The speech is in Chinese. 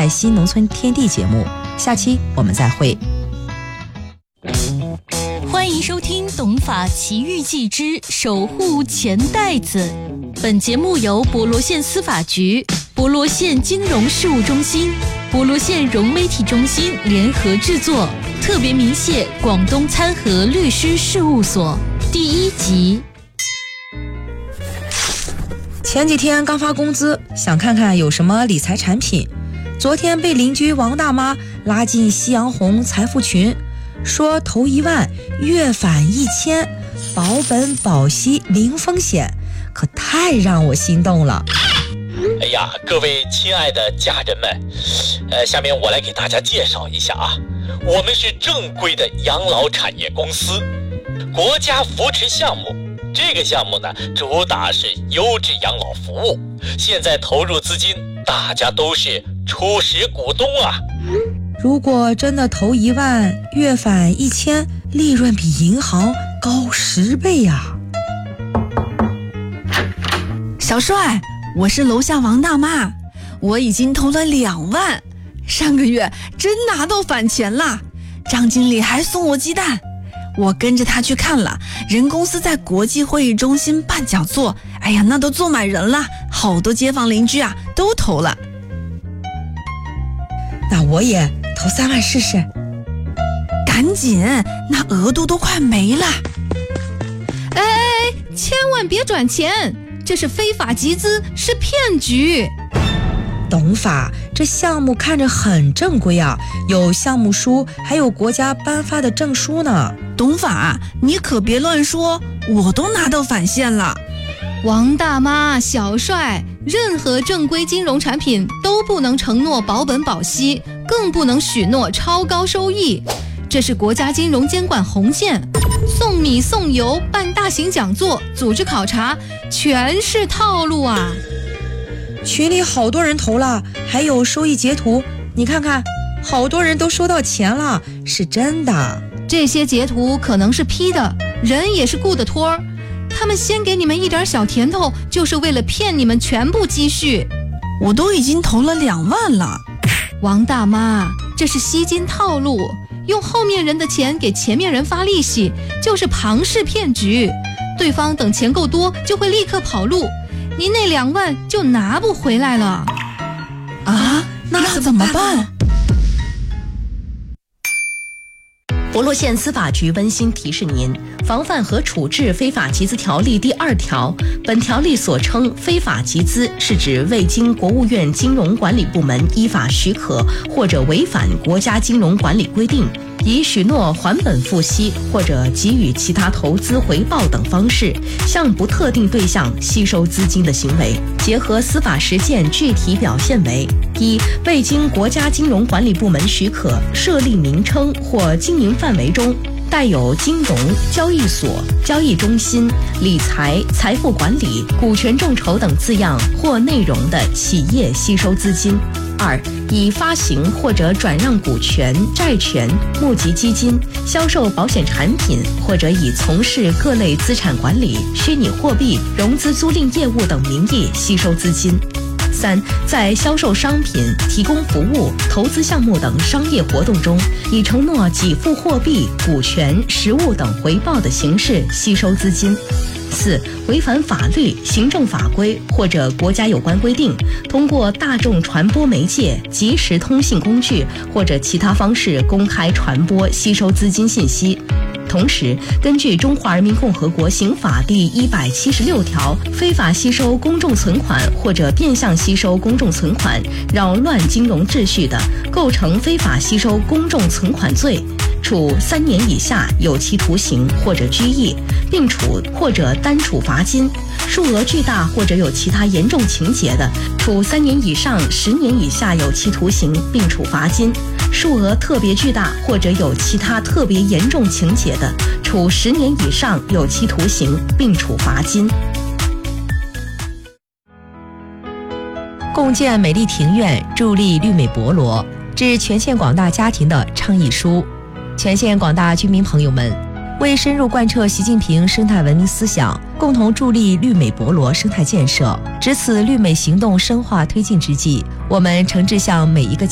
爱新农村天地节目，下期我们再会。 欢迎收听《董法奇遇记之守护钱袋子》。本节目由博罗县司法局、博罗县金融事务中心、博罗县融媒体中心联合制作，特别鸣谢广东参和律师事务所。第1集。 前几天刚发工资，想看看有什么理财产品。昨天被邻居王大妈拉进夕阳红财富群，说投1万月返1000，保本保息零风险，可太让我心动了。 哎呀，各位亲爱的家人们，下面我来给大家介绍一下啊，我们是正规的养老产业公司，国家扶持项目。这个项目呢，主打是优质养老服务。现在投入资金，大家都是初始股东啊。 如果真的投1万月返1000，利润比银行高10倍呀！ 小帅，我是楼下王大妈，我已经投了2万，上个月真拿到返钱啦！张经理还送我鸡蛋，我跟着他去看了，人公司在国际会议中心办讲座，哎呀，那都坐满人了，好多街坊邻居啊都投了。 那我也投3万试试。 赶紧，那额度都快没了。 哎，千万别转钱，这是非法集资，是骗局。 董法，这项目看着很正规啊，有项目书，还有国家颁发的证书呢。 董法，你可别乱说，我都拿到返现了。 王大妈、小帅，任何正规金融产品都不能承诺保本保息，更不能许诺超高收益，这是国家金融监管红线。送米送油，办大型讲座，组织考察，全是套路啊！ 群里好多人投了，还有收益截图，你看看，好多人都收到钱了，是真的。 这些截图可能是 P 的，人也是雇的托儿，他们先给你们一点小甜头，就是为了骗你们全部积蓄。 我都已经投了2万了。 王大妈，这是吸金套路，用后面人的钱给前面人发利息，就是庞氏骗局。对方等钱够多就会立刻跑路，您那2万就拿不回来了。 啊，那怎么办？ 博罗县司法局温馨提示您：防范和处置非法集资条例第2条，本条例所称非法集资，是指未经国务院金融管理部门依法许可或者违反国家金融管理规定，以许诺还本付息或者给予其他投资回报等方式，向不特定对象吸收资金的行为，结合司法实践具体表现为：一、未经国家金融管理部门许可设立名称或经营范围中带有金融、交易所、交易中心、理财、财富管理、股权众筹等字样或内容的企业吸收资金；二、以发行或者转让股权、债权、募集基金、销售保险产品，或者以从事各类资产管理、虚拟货币、融资租赁业务等名义吸收资金；三、在销售商品、提供服务、投资项目等商业活动中，以承诺给付货币、股权、实物等回报的形式吸收资金；四、违反法律、行政法规或者国家有关规定，通过大众传播媒介、即时通信工具或者其他方式公开传播吸收资金信息。同时，根据《中华人民共和国刑法》第176条，非法吸收公众存款或者变相吸收公众存款，扰乱金融秩序的，构成非法吸收公众存款罪，处3年以下有期徒刑或者拘役，并处或者单处罚金；数额巨大或者有其他严重情节的，处3年以上10年以下有期徒刑，并处罚金；数额特别巨大或者有其他特别严重情节的，处10年以上有期徒刑，并处罚金。 共建美丽庭院，助力绿美博罗，致全县广大家庭的倡议书。全县广大居民朋友们，为深入贯彻习近平生态文明思想，共同助力绿美博罗生态建设，值此绿美行动深化推进之际，我们诚挚向每一个